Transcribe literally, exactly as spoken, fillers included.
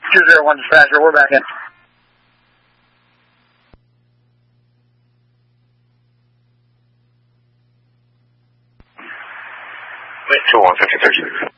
two zero one dispatcher, we're back in. two one fifty thirty.